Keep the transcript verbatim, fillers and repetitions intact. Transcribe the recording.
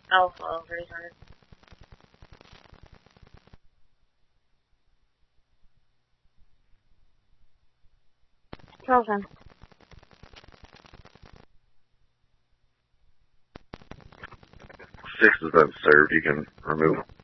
Oh, well, very hard. Program. Six is unserved. You can remove